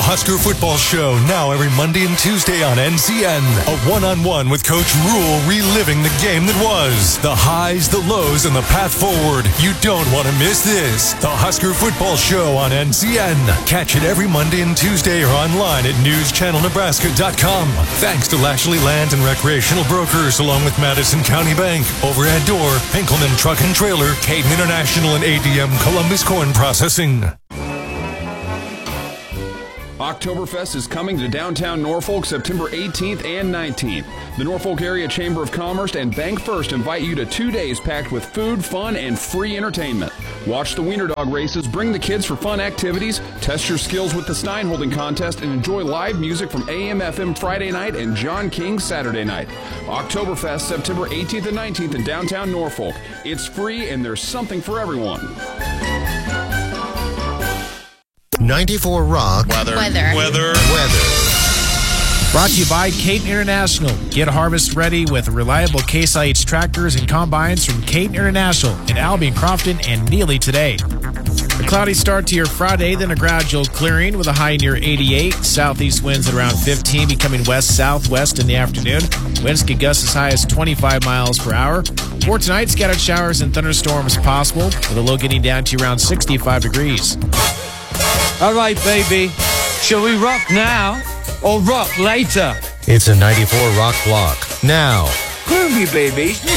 Husker Football Show, now every Monday and Tuesday on NCN. A one-on-one with Coach Rule, reliving the game that was. The highs, the lows, and the path forward. You don't want to miss this. The Husker Football Show on NCN. Catch it every Monday and Tuesday or online at newschannelnebraska.com. Thanks to Lashley Land and Recreational Brokers, along with Madison County Bank, Overhead Door, Pinkelman Truck and Trailer, Caden International, and ADM Columbus Corn Processing. Oktoberfest is coming to downtown Norfolk September 18th and 19th. The Norfolk Area Chamber of Commerce and Bank First invite you to 2 days packed with food, fun, and free entertainment. Watch the Wiener Dog races, bring the kids for fun activities, test your skills with the Stein Holding Contest, and enjoy live music from AM/FM Friday night and John King Saturday night. Oktoberfest September 18th and 19th in downtown Norfolk. It's free and there's something for everyone. 94 Rock. Weather. Brought to you by Caden International. Get harvest ready with reliable Case IH tractors and combines from Caden International in Albion, Crofton, and Neely today. A cloudy start to your Friday, then a gradual clearing with a high near 88. Southeast winds at around 15, becoming west-southwest in the afternoon. Winds can gust as high as 25 miles per hour. For tonight, scattered showers and thunderstorms possible, with a low getting down to around 65 degrees. All right, baby. Shall we rock now or rock later? It's a 94 Rock block. Now. Groovy, baby.